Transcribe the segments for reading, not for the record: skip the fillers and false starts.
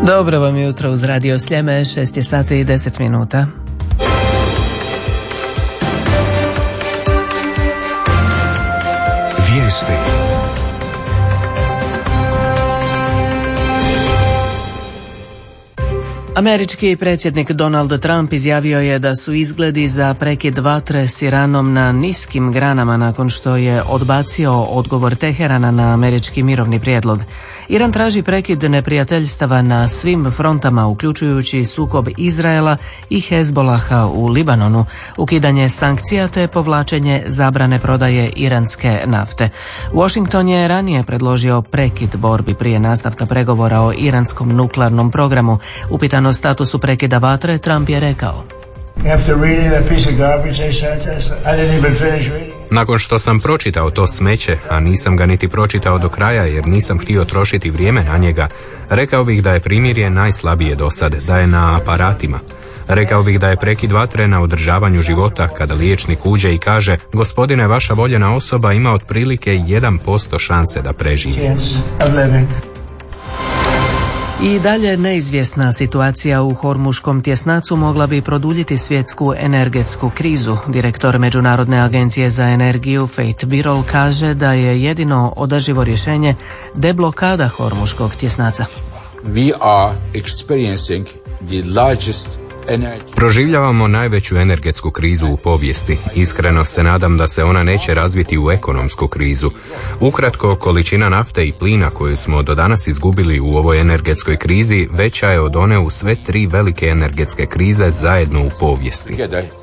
Dobro vam jutro uz Radio Sljeme, 6 sati i 10 minuta. Vijesti. Američki predsjednik Donald Trump izjavio je da su izgledi za prekid vatre s Iranom na niskim granama nakon što je odbacio odgovor Teherana na američki mirovni prijedlog. Iran traži prekid neprijateljstava na svim frontama, uključujući sukob Izraela i Hezbolaha u Libanonu, ukidanje sankcija te povlačenje zabrane prodaje iranske nafte. Washington je ranije predložio prekid borbi prije nastavka pregovora o iranskom nuklearnom programu. Upitan o statusu prekida vatre, Trump je rekao: Nakon što sam pročitao to smeće, a nisam ga niti pročitao do kraja jer nisam htio trošiti vrijeme na njega, rekao bih da je primirje najslabije do sad, da je na aparatima. Rekao bih da je prekid vatre na održavanju života kada liječnik uđe i kaže: gospodine, vaša voljena osoba ima otprilike 1% šanse da preživi. I dalje neizvjesna situacija u Hormuškom tjesnacu mogla bi produljiti svjetsku energetsku krizu. Direktor Međunarodne agencije za energiju Faith Birol kaže da je jedino održivo rješenje deblokada Hormuškog tjesnaca. We are experiencing the largest Proživljavamo najveću energetsku krizu u povijesti. Iskreno se nadam da se ona neće razviti u ekonomsku krizu. Ukratko, količina nafte i plina koju smo do danas izgubili u ovoj energetskoj krizi veća je od one u sve tri velike energetske krize zajedno u povijesti.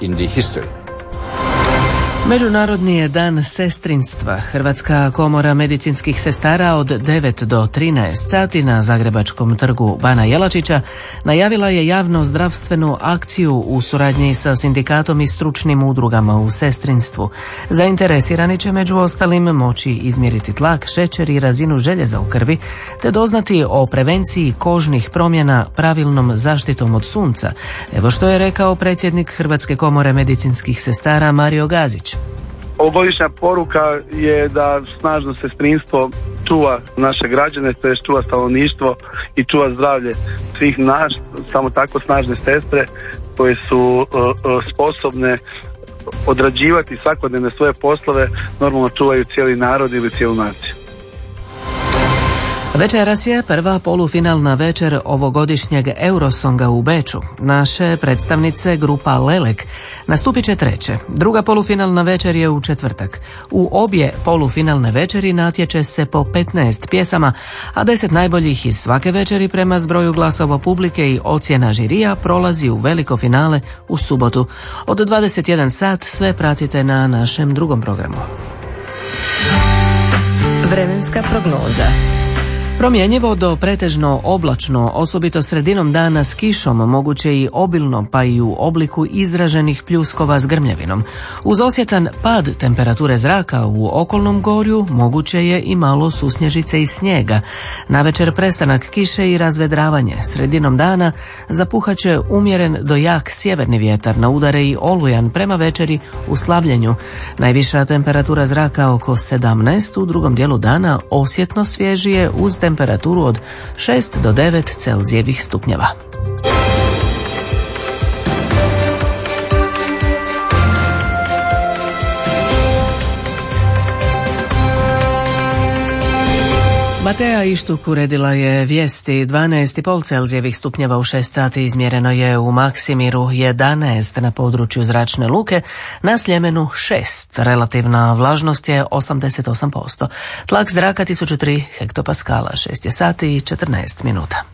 Međunarodni je dan sestrinstva. Hrvatska komora medicinskih sestara od 9 do 13 sati na Zagrebačkom trgu Bana Jelačića najavila je javno zdravstvenu akciju u suradnji sa sindikatom i stručnim udrugama u sestrinstvu. Zainteresirani će među ostalim moći izmjeriti tlak, šećer i razinu željeza u krvi, te doznati o prevenciji kožnih promjena pravilnom zaštitom od sunca. Evo što je rekao predsjednik Hrvatske komore medicinskih sestara Mario Gazić. Ovogodišnja poruka je da snažno sestrinstvo čuva naše građane, to je čuva stanovništvo i čuva zdravlje svih nas. Samo tako snažne sestre koje su sposobne odrađivati svakodnevne svoje poslove normalno čuvaju cijeli narod ili cijelu naciju. Večeras je prva polufinalna večer ovogodišnjeg Eurosonga u Beču. Naše predstavnice grupa Lelek nastupit će treće. Druga polufinalna večer je u četvrtak. U obje polufinalne večeri natječe se po 15 pjesama, a 10 najboljih iz svake večeri prema zbroju glasova publike i ocjena žirija prolazi u veliko finale u subotu. Od 21 sat sve pratite na našem drugom programu. Vremenska prognoza. Promjenjivo do pretežno oblačno, osobito sredinom dana s kišom, moguće i obilno, pa i u obliku izraženih pljuskova s grmljavinom. Uz osjetan pad temperature zraka u okolnom gorju moguće je i malo susnježice i snijega. Navečer prestanak kiše i razvedravanje. Sredinom dana zapuhaće umjeren do jak sjeverni vjetar, na udare i olujan, prema večeri u slavljenju. Najviša temperatura zraka oko 17, u drugom dijelu dana osjetno svježije uz temperaturu od 6 do 9 Celzijevih stupnjeva. Matea Ištuk uredila je vijesti. 12,5 Celzijevih stupnjeva u 6 sati izmjereno je u Maksimiru, 11 na području Zračne luke, na Sljemenu 6. Relativna vlažnost je 88%. Tlak zraka 1003 hektopaskala, 6 sati i 14 minuta.